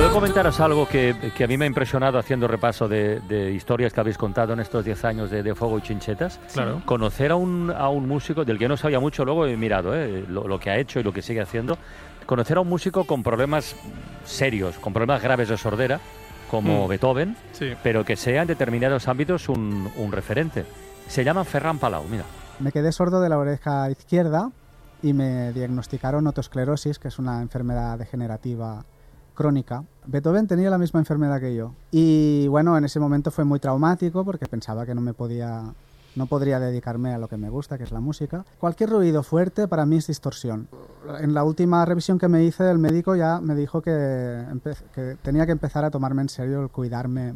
¿Puedo comentaros algo que a mí me ha impresionado haciendo repaso de historias que habéis contado en estos 10 años de Fuego y Chinchetas? Claro. Conocer a un músico del que no sabía mucho, luego he mirado lo que ha hecho y lo que sigue haciendo. Conocer a un músico con problemas serios, con problemas graves de sordera, como Beethoven, Sí. pero que sea en determinados ámbitos un referente. Se llama Ferran Palau, mira. Me quedé sordo de la oreja izquierda y me diagnosticaron otosclerosis, que es una enfermedad degenerativa crónica. Beethoven tenía la misma enfermedad que yo. Y bueno, en ese momento fue muy traumático porque pensaba que no podría dedicarme a lo que me gusta, que es la música. Cualquier ruido fuerte para mí es distorsión. En la última revisión que me hice, el médico ya me dijo que tenía que empezar a tomarme en serio el cuidarme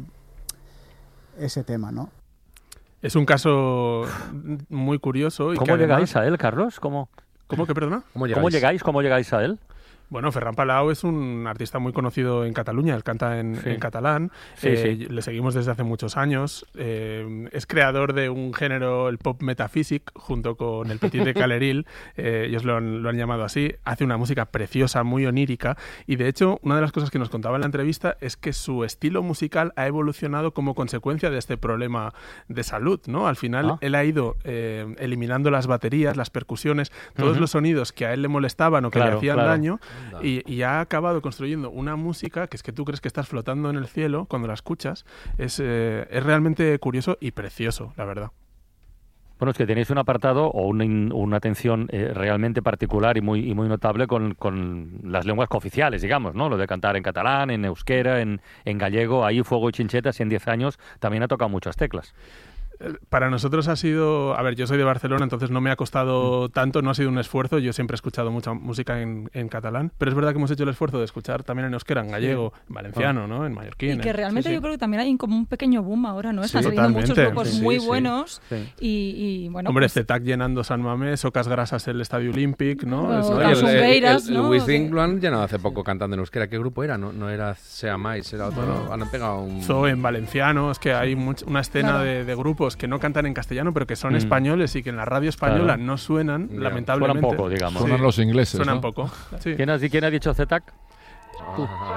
ese tema, ¿no? Es un caso muy curioso. Y ¿Cómo que además... llegáis a él, Carlos? ¿Cómo que, perdona? ¿Cómo llegáis a él? Bueno, Ferran Palau es un artista muy conocido en Cataluña, él canta en catalán, Sí. Le seguimos desde hace muchos años, es creador de un género, el pop metaphysic, junto con el Petit de Caleril, ellos lo han llamado así, hace una música preciosa, muy onírica, y de hecho una de las cosas que nos contaba en la entrevista es que su estilo musical ha evolucionado como consecuencia de este problema de salud, ¿no? Al final él ha ido eliminando las baterías, las percusiones, todos los sonidos que a él le molestaban o que le hacían daño, y ha acabado construyendo una música que es que tú crees que estás flotando en el cielo cuando la escuchas. Es realmente curioso y precioso, la verdad. Bueno, es que tenéis un apartado o una atención realmente particular y muy notable con las lenguas cooficiales, digamos, ¿no? Lo de cantar en catalán, en euskera, en gallego. Ahí Fuego y Chinchetas en 10 años también ha tocado muchas teclas. Para nosotros ha sido... A ver, yo soy de Barcelona, entonces no me ha costado tanto, no ha sido un esfuerzo. Yo siempre he escuchado mucha música en catalán, pero es verdad que hemos hecho el esfuerzo de escuchar también en euskera, en gallego, en valenciano, ¿no? En mallorquín. Y que realmente yo creo que también hay como un pequeño boom ahora, ¿no? Están saliendo muchos totalmente. grupos muy buenos y bueno... Hombre, pues... Cetac llenando San Mamés, Ocas Grasas el Estadio Olímpic, ¿no? El Wizzing lo han llenado hace poco cantando en euskera. ¿Qué grupo era? No era Sea Mais, era otro. Bueno, han pegado un... Zoo en valenciano, es que hay una escena de grupos que no cantan en castellano, pero que son españoles y que en la radio española no suenan, lamentablemente. Suenan poco, digamos. Suenan los ingleses, Suenan ¿no? poco. Sí. ¿Quién ha dicho Cetac?